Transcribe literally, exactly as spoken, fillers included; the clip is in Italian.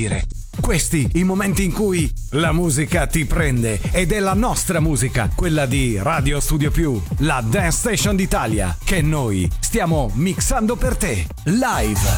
sentire. Questi i momenti in cui la musica ti prende ed è la nostra musica, quella di Radio Studio Più, la Dance Station d'Italia, che noi stiamo mixando per te, live.